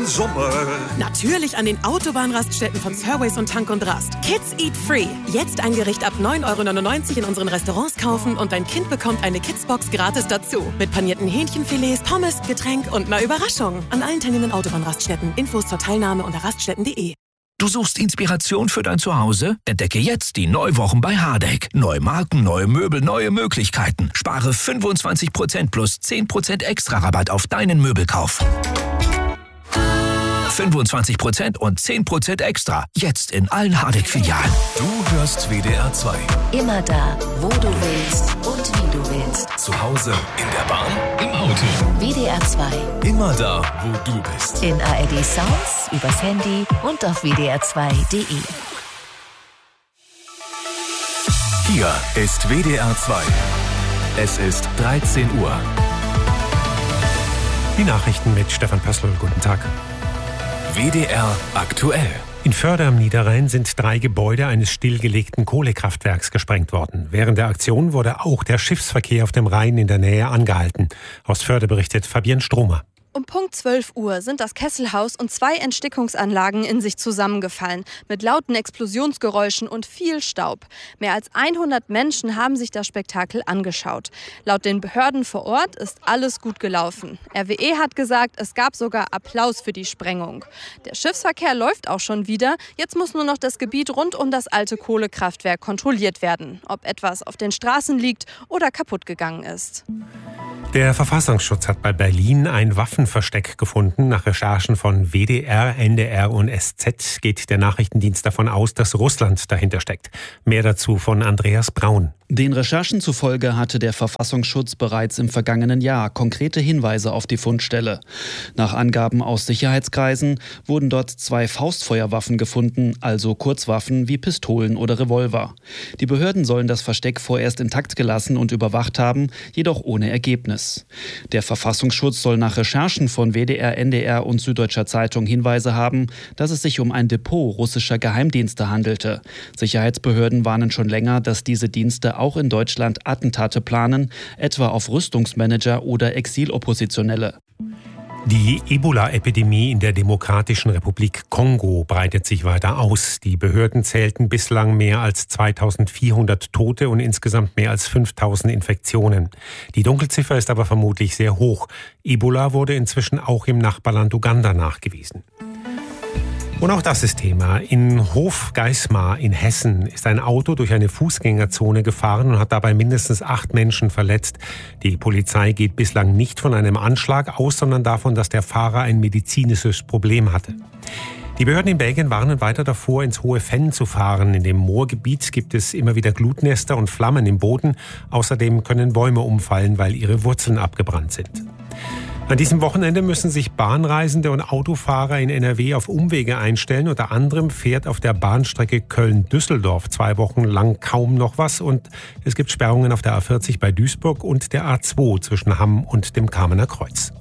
Sommer? Natürlich an den Autobahnraststätten von Serways und Tank und Rast. Kids Eat Free. Jetzt ein Gericht ab 9,99 € in unseren Restaurants kaufen und dein Kind bekommt eine Kidsbox gratis dazu. Mit panierten Hähnchenfilets, Pommes, Getränk und einer Überraschung. An allen teilnehmenden Autobahnraststätten. Infos zur Teilnahme unter raststätten.de. Du suchst Inspiration für dein Zuhause? Entdecke jetzt die Neuwochen bei Hardegg. Neue Marken, neue Möbel, neue Möglichkeiten. Spare 25% plus 10% extra Rabatt auf deinen Möbelkauf. 25% und 10% extra. Jetzt in allen Hardegg-Filialen. Du hörst WDR 2. Immer da, wo du willst und wie du willst. Zu Hause, in der Bahn, im Auto. WDR 2. Immer da, wo du bist. In ARD Sounds, übers Handy und auf wdr2.de. Hier ist WDR 2. Es ist 13 Uhr. Die Nachrichten mit Stefan Pössl. Guten Tag. WDR aktuell. In Förde am Niederrhein sind 3 Gebäude eines stillgelegten Kohlekraftwerks gesprengt worden. Während der Aktion wurde auch der Schiffsverkehr auf dem Rhein in der Nähe angehalten. Aus Förde berichtet Fabienne Stromer. Um Punkt 12 Uhr sind das Kesselhaus und 2 Entstickungsanlagen in sich zusammengefallen, mit lauten Explosionsgeräuschen und viel Staub. Mehr als 100 Menschen haben sich das Spektakel angeschaut. Laut den Behörden vor Ort ist alles gut gelaufen. RWE hat gesagt, es gab sogar Applaus für die Sprengung. Der Schiffsverkehr läuft auch schon wieder. Jetzt muss nur noch das Gebiet rund um das alte Kohlekraftwerk kontrolliert werden, ob etwas auf den Straßen liegt oder kaputt gegangen ist. Der Verfassungsschutz hat bei Berlin ein Waffenversteck gefunden. Nach Recherchen von WDR, NDR und SZ geht der Nachrichtendienst davon aus, dass Russland dahinter steckt. Mehr dazu von Andreas Braun. Den Recherchen zufolge hatte der Verfassungsschutz bereits im vergangenen Jahr konkrete Hinweise auf die Fundstelle. Nach Angaben aus Sicherheitskreisen wurden dort 2 Faustfeuerwaffen gefunden, also Kurzwaffen wie Pistolen oder Revolver. Die Behörden sollen das Versteck vorerst intakt gelassen und überwacht haben, jedoch ohne Ergebnis. Der Verfassungsschutz soll nach Recherchen von WDR, NDR und Süddeutscher Zeitung Hinweise haben, dass es sich um ein Depot russischer Geheimdienste handelte. Sicherheitsbehörden warnen schon länger, dass diese Dienste auch in Deutschland Attentate planen, etwa auf Rüstungsmanager oder Exiloppositionelle. Die Ebola-Epidemie in der Demokratischen Republik Kongo breitet sich weiter aus. Die Behörden zählten bislang mehr als 2400 Tote und insgesamt mehr als 5000 Infektionen. Die Dunkelziffer ist aber vermutlich sehr hoch. Ebola wurde inzwischen auch im Nachbarland Uganda nachgewiesen. Und auch das ist Thema. In Hofgeismar in Hessen ist ein Auto durch eine Fußgängerzone gefahren und hat dabei mindestens 8 Menschen verletzt. Die Polizei geht bislang nicht von einem Anschlag aus, sondern davon, dass der Fahrer ein medizinisches Problem hatte. Die Behörden in Belgien warnen weiter davor, ins Hohe Venn zu fahren. In dem Moorgebiet gibt es immer wieder Glutnester und Flammen im Boden. Außerdem können Bäume umfallen, weil ihre Wurzeln abgebrannt sind. An diesem Wochenende müssen sich Bahnreisende und Autofahrer in NRW auf Umwege einstellen. Unter anderem fährt auf der Bahnstrecke Köln-Düsseldorf 2 Wochen lang kaum noch was. Und es gibt Sperrungen auf der A40 bei Duisburg und der A2 zwischen Hamm und dem Kamener Kreuz.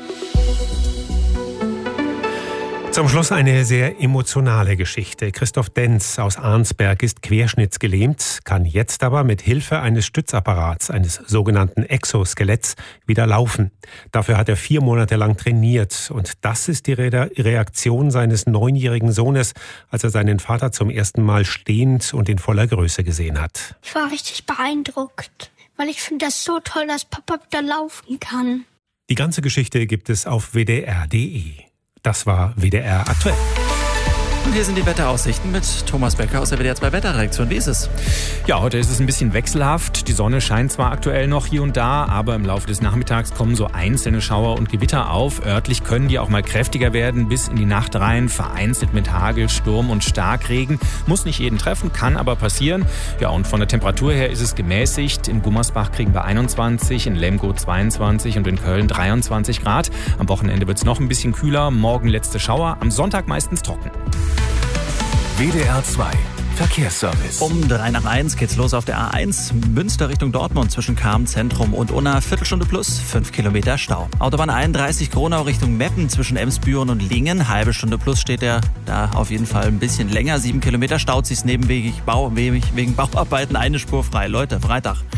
Zum Schluss eine sehr emotionale Geschichte. Christoph Denz aus Arnsberg ist querschnittsgelähmt, kann jetzt aber mit Hilfe eines Stützapparats, eines sogenannten Exoskeletts, wieder laufen. Dafür hat er 4 Monate lang trainiert. Und das ist die Reaktion seines 9-jährigen Sohnes, als er seinen Vater zum ersten Mal stehend und in voller Größe gesehen hat. Ich war richtig beeindruckt, weil ich finde das so toll, dass Papa wieder laufen kann. Die ganze Geschichte gibt es auf wdr.de. Das war WDR aktuell. Und hier sind die Wetteraussichten mit Thomas Becker aus der WDR 2 Wetterredaktion. Wie ist es? Ja, heute ist es ein bisschen wechselhaft. Die Sonne scheint zwar aktuell noch hier und da, aber im Laufe des Nachmittags kommen so einzelne Schauer und Gewitter auf. Örtlich können die auch mal kräftiger werden, bis in die Nacht rein, vereinzelt mit Hagel, Sturm und Starkregen. Muss nicht jeden treffen, kann aber passieren. Ja, und von der Temperatur her ist es gemäßigt. In Gummersbach kriegen wir 21, in Lemgo 22 und in Köln 23 Grad. Am Wochenende wird es noch ein bisschen kühler. Morgen letzte Schauer, am Sonntag meistens trocken. WDR 2 Verkehrsservice. Um 3 nach 1 geht's los auf der A1 Münster Richtung Dortmund zwischen Cham Zentrum und Unna. Viertelstunde plus, 5 Kilometer Stau. Autobahn 31 Gronau Richtung Meppen zwischen Emsbüren und Lingen. Halbe Stunde plus steht er da auf jeden Fall ein bisschen länger. 7 Kilometer staut sich's nebenwegig wegen Bauarbeiten. Eine Spur frei. Leute, Freitag.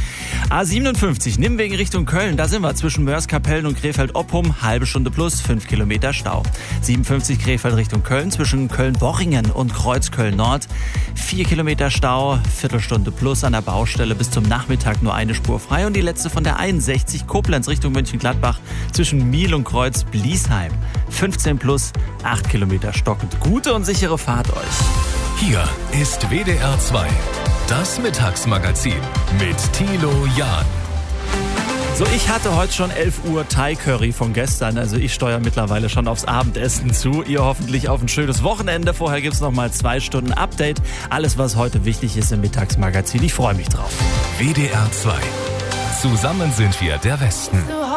A57, Nimwegen Richtung Köln, da sind wir zwischen Mörs-Kapellen und Krefeld-Oppum, halbe Stunde plus, 5 Kilometer Stau. 57 Krefeld Richtung Köln, zwischen Köln-Worringen und Kreuzköln-Nord, 4 Kilometer Stau, Viertelstunde plus an der Baustelle, bis zum Nachmittag nur eine Spur frei. Und die letzte von der 61 Koblenz Richtung Mönchengladbach, zwischen Miel und Kreuz-Bliesheim, 15 plus, 8 Kilometer stockend. Gute und sichere Fahrt euch. Hier ist WDR 2, das Mittagsmagazin mit Thilo Jahn. So, ich hatte heute schon 11 Uhr Thai-Curry von gestern. Also ich steuere mittlerweile schon aufs Abendessen zu. Ihr hoffentlich auf ein schönes Wochenende. Vorher gibt's noch mal 2 Stunden Update. Alles, was heute wichtig ist im Mittagsmagazin. Ich freue mich drauf. WDR 2. Zusammen sind wir der Westen. So